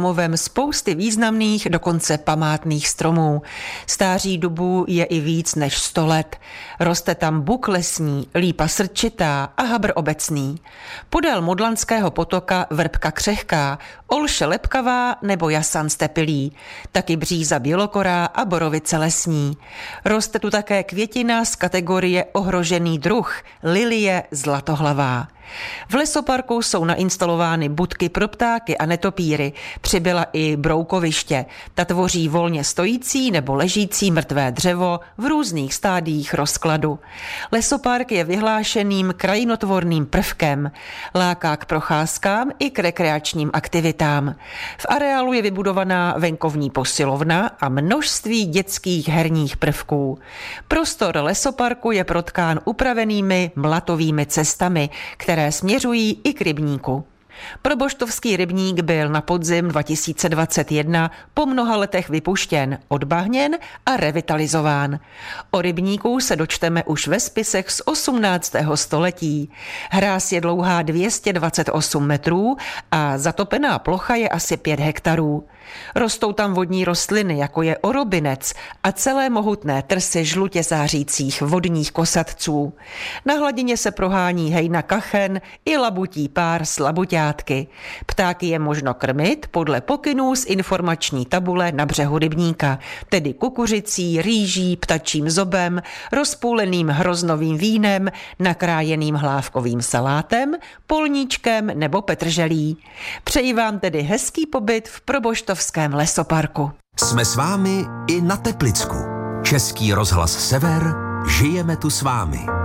domovem spousty významných, dokonce památných stromů. Stáří dubů je i víc než 100 let. Roste tam buk lesní, lípa srčitá a habr obecný. Podél Modlanského potoka vrpka křehká, olše lepkavá nebo jasan stepilý, taky bříza bělokorá a borovice lesní. Roste tu také květina z kategorie ohrožený druh, lilie zlatohlavá. V lesoparku jsou nainstalovány budky pro ptáky a netopíry, přibyla i broukoviště. Ta tvoří volně stojící nebo ležící mrtvé dřevo v různých stádiích rozkladu. Lesopark je vyhlášeným krajinotvorným prvkem. Láká k procházkám i k rekreačním aktivitám. V areálu je vybudovaná venkovní posilovna a množství dětských herních prvků. Prostor lesoparku je protkán upravenými mlatovými cestami, které směřují i k rybníku. Proboštovský rybník byl na podzim 2021 po mnoha letech vypuštěn, odbahněn a revitalizován. O rybníku se dočteme už ve spisech z 18. století. Hráz je dlouhá 228 metrů a zatopená plocha je asi 5 hektarů. Rostou tam vodní rostliny, jako je orobinec a celé mohutné trsy žlutě zářících vodních kosatců. Na hladině se prohání hejna kachen i labutí pár s labuťátky. Ptáky je možno krmit podle pokynů z informační tabule na břehu rybníka, tedy kukuřicí, rýží, ptačím zobem, rozpůleným hroznovým vínem, nakrájeným hlávkovým salátem, polníčkem nebo petrželí. Přeji vám tedy hezký pobyt v Proboštovském lesoparku. Jsme s vámi i na Teplicku. Český rozhlas Sever, žijeme tu s vámi.